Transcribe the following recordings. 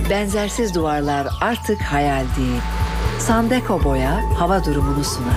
Benzersiz duvarlar artık hayal değil. Sandeko Boya hava durumunu sunar.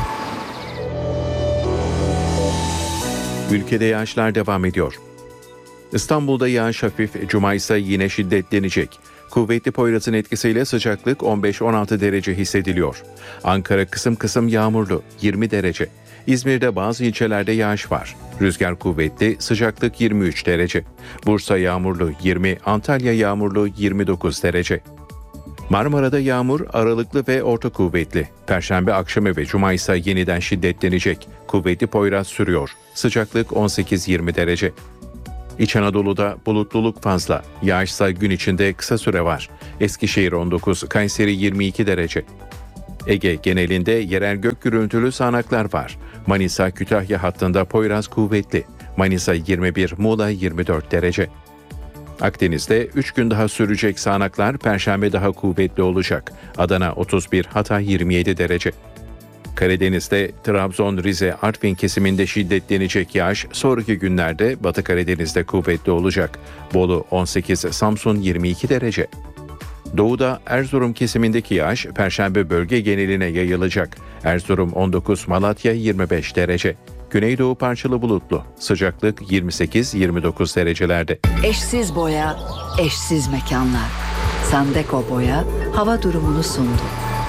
Ülkede yağışlar devam ediyor. İstanbul'da yağış hafif, cuma ise yine şiddetlenecek. Kuvvetli Poyraz'ın etkisiyle sıcaklık 15-16 derece hissediliyor. Ankara kısım kısım yağmurlu, 20 derece. İzmir'de bazı ilçelerde yağış var. Rüzgar kuvvetli, sıcaklık 23 derece. Bursa yağmurlu 20, Antalya yağmurlu 29 derece. Marmara'da yağmur aralıklı ve orta kuvvetli. Perşembe akşamı ve cuma ise yeniden şiddetlenecek. Kuvvetli Poyraz sürüyor. Sıcaklık 18-20 derece. İç Anadolu'da bulutluluk fazla. Yağışsa gün içinde kısa süre var. Eskişehir 19, Kayseri 22 derece. Ege genelinde yerel gök gürültülü sağanaklar var. Manisa Kütahya hattında Poyraz kuvvetli. Manisa 21, Muğla 24 derece. Akdeniz'de 3 gün daha sürecek sağanaklar Perşembe daha kuvvetli olacak. Adana 31, Hatay 27 derece. Karadeniz'de Trabzon, Rize, Artvin kesiminde şiddetlenecek yağış sonraki günlerde Batı Karadeniz'de kuvvetli olacak. Bolu 18, Samsun 22 derece. Doğuda Erzurum kesimindeki yağış Perşembe bölge geneline yayılacak. Erzurum 19, Malatya 25 derece. Güneydoğu parçalı bulutlu. Sıcaklık 28-29 derecelerde. Eşsiz boya, eşsiz mekanlar. Sandeko Boya hava durumunu sundu.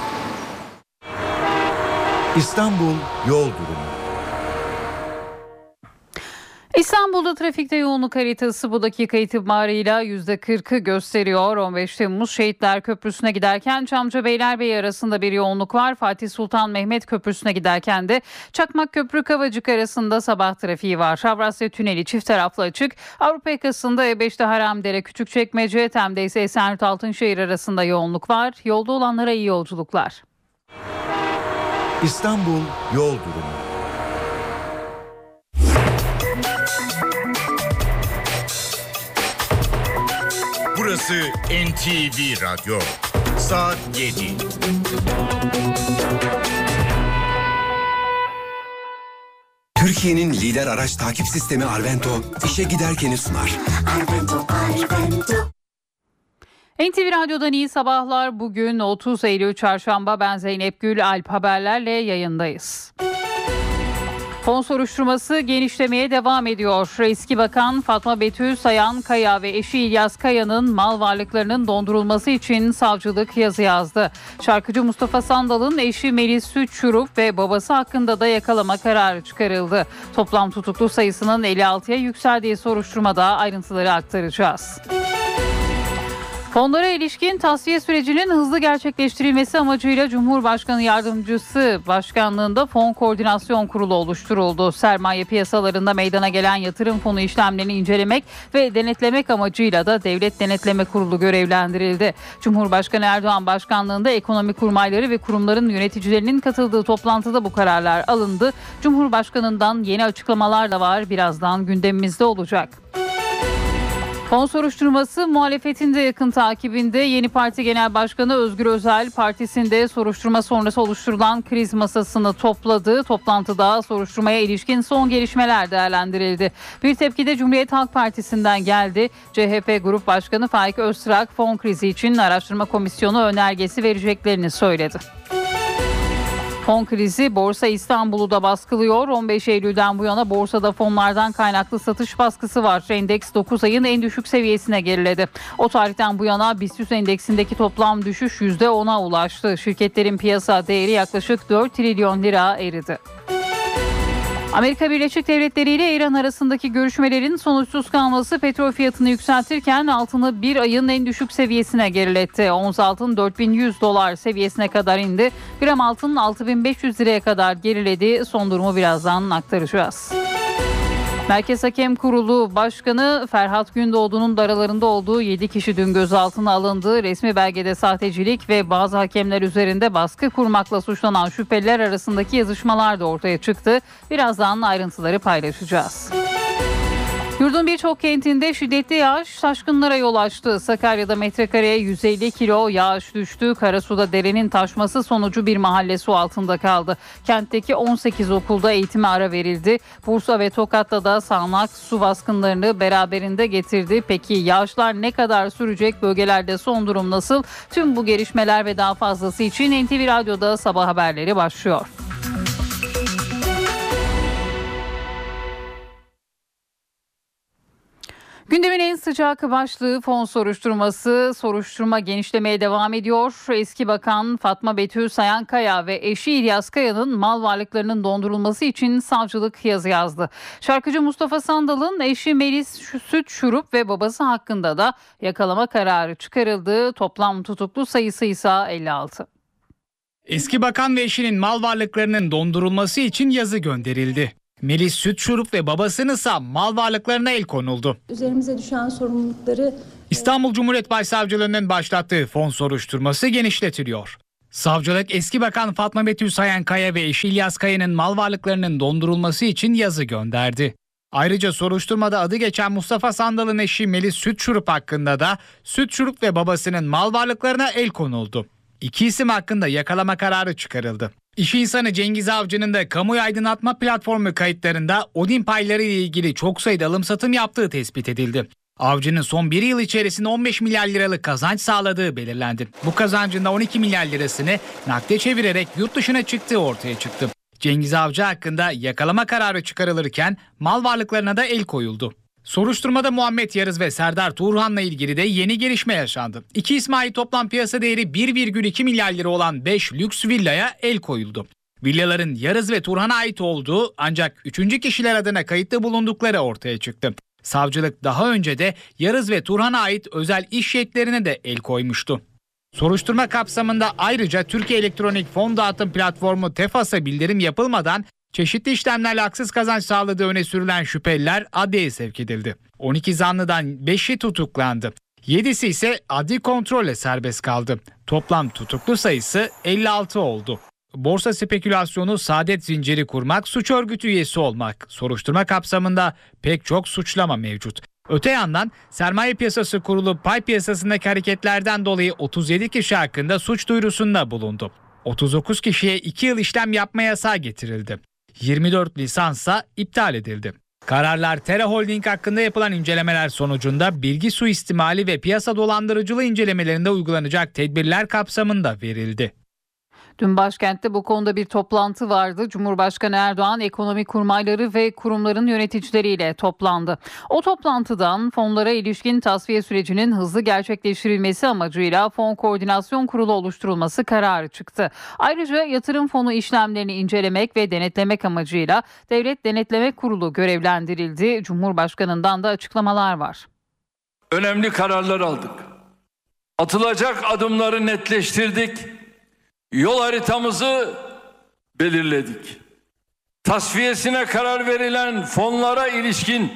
İstanbul yol durumu. İstanbul'da trafikte yoğunluk haritası bu dakika itibarıyla %40'ı gösteriyor. 15 Temmuz Şehitler Köprüsü'ne giderken Çamlıca-Beylerbeyi arasında bir yoğunluk var. Fatih Sultan Mehmet Köprüsü'ne giderken de Çakmak Köprü-Kavacık arasında sabah trafiği var. Avrasya Tüneli çift taraflı açık. Avrupa yakasında E5'te Haramdere Küçükçekmece, Tem'de ise Esenyurt Altınşehir arasında yoğunluk var. Yolda olanlara iyi yolculuklar. İstanbul yol durumu. Burası NTV Radyo. Saat 7. Türkiye'nin lider araç takip sistemi Arvento, işe giderkeni sunar. Arvento. NTV Radyo'dan iyi sabahlar. Bugün 30 Eylül Çarşamba. Ben Zeynep Gül, Alp Haberler'le yayındayız. Fon soruşturması genişlemeye devam ediyor. Eski Bakan Fatma Betül Sayan Kaya ve eşi İlyas Kaya'nın mal varlıklarının dondurulması için savcılık yazı yazdı. Şarkıcı Mustafa Sandal'ın eşi Melis Süt Şurup ve babası hakkında da yakalama kararı çıkarıldı. Toplam tutuklu sayısının 56'ya yükseldiği soruşturmada ayrıntıları aktaracağız. Fonlara ilişkin tasfiye sürecinin hızlı gerçekleştirilmesi amacıyla Cumhurbaşkanı Yardımcısı Başkanlığında Fon Koordinasyon Kurulu oluşturuldu. Sermaye piyasalarında meydana gelen yatırım fonu işlemlerini incelemek ve denetlemek amacıyla da Devlet Denetleme Kurulu görevlendirildi. Cumhurbaşkanı Erdoğan başkanlığında ekonomi kurmayları ve kurumların yöneticilerinin katıldığı toplantıda bu kararlar alındı. Cumhurbaşkanından yeni açıklamalar da var. Birazdan gündemimizde olacak. Fon soruşturması muhalefetin de yakın takibinde. Yeni Parti Genel Başkanı Özgür Özel partisinde soruşturma sonrası oluşturulan kriz masasını topladı. Toplantıda soruşturmaya ilişkin son gelişmeler değerlendirildi. Bir tepki de Cumhuriyet Halk Partisi'nden geldi. CHP Grup Başkanı Faik Öztürk fon krizi için araştırma komisyonu önergesi vereceklerini söyledi. Fon krizi Borsa İstanbul'u da baskılıyor. 15 Eylül'den bu yana borsada fonlardan kaynaklı satış baskısı var. Endeks 9 ayın en düşük seviyesine geriledi. O tarihten bu yana BIST endeksindeki toplam düşüş %10'a ulaştı. Şirketlerin piyasa değeri yaklaşık 4 trilyon lira eridi. Amerika Birleşik Devletleri ile İran arasındaki görüşmelerin sonuçsuz kalması petrol fiyatını yükseltirken altını bir ayın en düşük seviyesine geriletti. Ons altın $4.100 seviyesine kadar indi. Gram altın 6.500 liraya kadar geriledi. Son durumu birazdan aktaracağız. Merkez Hakem Kurulu Başkanı Ferhat Gündoğdu'nun da aralarında olduğu 7 kişi dün gözaltına alındı. Resmi belgede sahtecilik ve bazı hakemler üzerinde baskı kurmakla suçlanan şüpheliler arasındaki yazışmalar da ortaya çıktı. Birazdan ayrıntıları paylaşacağız. Yurdun birçok kentinde şiddetli yağış taşkınlara yol açtı. Sakarya'da metrekareye 150 kilo yağış düştü. Karasu'da derenin taşması sonucu bir mahalle su altında kaldı. Kentteki 18 okulda eğitime ara verildi. Bursa ve Tokat'ta da sağanak su baskınlarını beraberinde getirdi. Peki yağışlar ne kadar sürecek? Bölgelerde son durum nasıl? Tüm bu gelişmeler ve daha fazlası için NTV Radyo'da sabah haberleri başlıyor. Gündemin en sıcak başlığı fon soruşturması. Soruşturma genişlemeye devam ediyor. Eski Bakan Fatma Betül Sayankaya ve eşi İlyas Kaya'nın mal varlıklarının dondurulması için savcılık yazı yazdı. Şarkıcı Mustafa Sandal'ın eşi Melis Süt Şurup ve babası hakkında da yakalama kararı çıkarıldı. Toplam tutuklu sayısı ise 56. Eski bakan ve eşinin mal varlıklarının dondurulması için yazı gönderildi. Melis Süt Şurup ve babasının ise mal varlıklarına el konuldu. Üzerimize düşen sorumlulukları İstanbul Cumhuriyet Başsavcılığı'nın başlattığı fon soruşturması genişletiliyor. Savcılık eski bakan Fatma Betül Sayankaya ve eşi İlyas Kaya'nın mal varlıklarının dondurulması için yazı gönderdi. Ayrıca soruşturmada adı geçen Mustafa Sandal'ın eşi Melis Süt Şurup hakkında da Süt Şurup ve babasının mal varlıklarına el konuldu. İki isim hakkında yakalama kararı çıkarıldı. İş insanı Cengiz Avcı'nın da kamuoyu aydınlatma platformu kayıtlarında Odin payları ile ilgili çok sayıda alım satım yaptığı tespit edildi. Avcı'nın son bir yıl içerisinde 15 milyar liralık kazanç sağladığı belirlendi. Bu kazancın da 12 milyar lirasını nakde çevirerek yurt dışına çıktığı ortaya çıktı. Cengiz Avcı hakkında yakalama kararı çıkarılırken mal varlıklarına da el koyuldu. Soruşturmada Muhammed Yarız ve Serdar Tuğrhan'la ilgili de yeni gelişme yaşandı. İki isme ait toplam piyasa değeri 1,2 milyar lira olan 5 lüks villaya el koyuldu. Villaların Yarız ve Turhan'a ait olduğu ancak 3. kişiler adına kayıtlı bulundukları ortaya çıktı. Savcılık daha önce de Yarız ve Turhan'a ait özel iş yetkilerine de el koymuştu. Soruşturma kapsamında ayrıca Türkiye Elektronik Fon Dağıtım Platformu TEFAS'a bildirim yapılmadan çeşitli işlemlerle haksız kazanç sağladığı öne sürülen şüpheliler adliyeye sevk edildi. 12 zanlıdan 5'i tutuklandı. 7'si ise adli kontrolle serbest kaldı. Toplam tutuklu sayısı 56 oldu. Borsa spekülasyonu, saadet zinciri kurmak, suç örgütü üyesi olmak. Soruşturma kapsamında pek çok suçlama mevcut. Öte yandan Sermaye Piyasası Kurulu pay piyasasındaki hareketlerden dolayı 37 kişi hakkında suç duyurusunda bulundu. 39 kişiye 2 yıl işlem yapma yasağı getirildi. 24 lisansa iptal edildi. Kararlar Tera Holding hakkında yapılan incelemeler sonucunda bilgi suistimali ve piyasa dolandırıcılığı incelemelerinde uygulanacak tedbirler kapsamında verildi. Dün başkentte bu konuda bir toplantı vardı. Cumhurbaşkanı Erdoğan ekonomi kurmayları ve kurumların yöneticileriyle toplandı. O toplantıdan fonlara ilişkin tasfiye sürecinin hızlı gerçekleştirilmesi amacıyla Fon Koordinasyon Kurulu oluşturulması kararı çıktı. Ayrıca yatırım fonu işlemlerini incelemek ve denetlemek amacıyla Devlet Denetleme Kurulu görevlendirildi. Cumhurbaşkanından da açıklamalar var. Önemli kararlar aldık. Atılacak adımları netleştirdik. Yol haritamızı belirledik. Tasfiyesine karar verilen fonlara ilişkin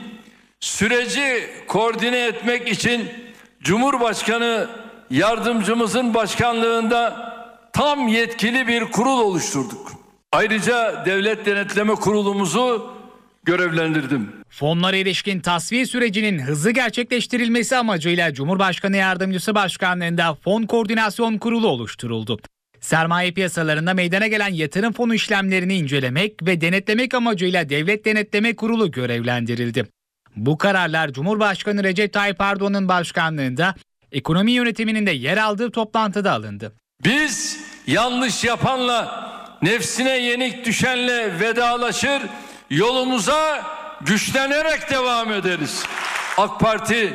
süreci koordine etmek için Cumhurbaşkanı yardımcımızın başkanlığında tam yetkili bir kurul oluşturduk. Ayrıca Devlet Denetleme Kurulumuzu görevlendirdim. Fonlara ilişkin tasfiye sürecinin hızlı gerçekleştirilmesi amacıyla Cumhurbaşkanı Yardımcısı Başkanlığında Fon Koordinasyon Kurulu oluşturuldu. Sermaye piyasalarında meydana gelen yatırım fonu işlemlerini incelemek ve denetlemek amacıyla Devlet Denetleme Kurulu görevlendirildi. Bu kararlar Cumhurbaşkanı Recep Tayyip Erdoğan'ın başkanlığında ekonomi yönetiminin de yer aldığı toplantıda alındı. Biz yanlış yapanla, nefsine yenik düşenle vedalaşır, yolumuza güçlenerek devam ederiz. AK Parti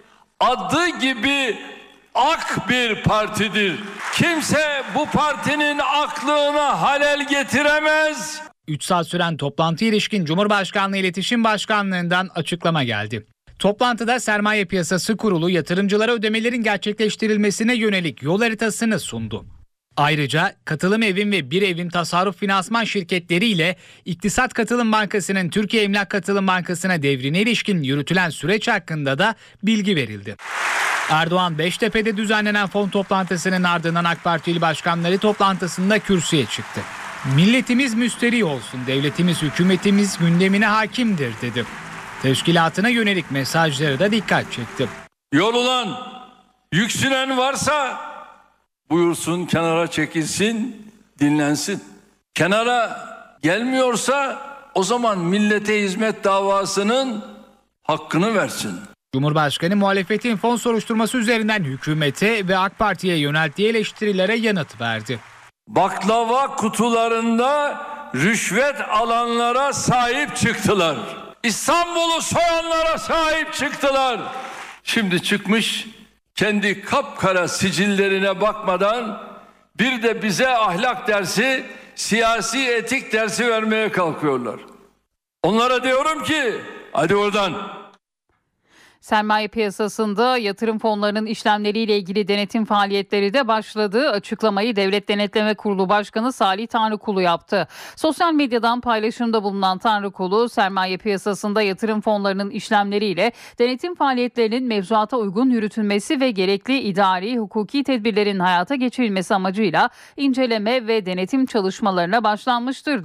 adı gibi ak bir partidir. Kimse bu partinin aklına halel getiremez. 3 saat süren toplantı ilişkin Cumhurbaşkanlığı İletişim Başkanlığı'ndan açıklama geldi. Toplantıda Sermaye Piyasası Kurulu yatırımcılara ödemelerin gerçekleştirilmesine yönelik yol haritasını sundu. Ayrıca Katılım Evim ve Bir Evim Tasarruf Finansman şirketleri ile İktisat Katılım Bankası'nın Türkiye Emlak Katılım Bankası'na devrine ilişkin yürütülen süreç hakkında da bilgi verildi. Erdoğan Beştepe'de düzenlenen fon toplantısının ardından AK Parti il başkanları toplantısında kürsüye çıktı. Milletimiz müsterih olsun, devletimiz, hükümetimiz gündemine hakimdir dedi. Teşkilatına yönelik mesajları da dikkat çekti. Yorulan, yüksülen varsa buyursun kenara çekilsin, dinlensin. Kenara gelmiyorsa o zaman millete hizmet davasının hakkını versin. Cumhurbaşkanı muhalefetin fon soruşturması üzerinden hükümete ve AK Parti'ye yönelttiği eleştirilere yanıt verdi. Baklava kutularında rüşvet alanlara sahip çıktılar. İstanbul'u soyanlara sahip çıktılar. Şimdi çıkmış kendi kapkara sicillerine bakmadan bir de bize ahlak dersi, siyasi etik dersi vermeye kalkıyorlar. Onlara diyorum ki hadi oradan. Sermaye piyasasında yatırım fonlarının işlemleriyle ilgili denetim faaliyetleri de başladı. Açıklamayı Devlet Denetleme Kurulu Başkanı Salih Tanrıkulu yaptı. Sosyal medyadan paylaşımda bulunan Tanrıkulu, sermaye piyasasında yatırım fonlarının işlemleriyle denetim faaliyetlerinin mevzuata uygun yürütülmesi ve gerekli idari, hukuki tedbirlerin hayata geçirilmesi amacıyla inceleme ve denetim çalışmalarına başlanmıştır